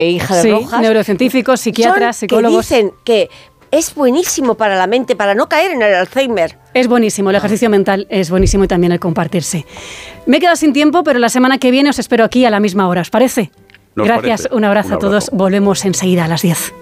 hija de Rojas. Neurocientíficos, psiquiatras, psicólogos. Que dicen que es buenísimo para la mente, para no caer en el Alzheimer. Es buenísimo, el ejercicio mental es buenísimo y también el compartirse. Me he quedado sin tiempo, pero la semana que viene os espero aquí a la misma hora, ¿os parece? Gracias, un abrazo a todos. Volvemos enseguida a las 10.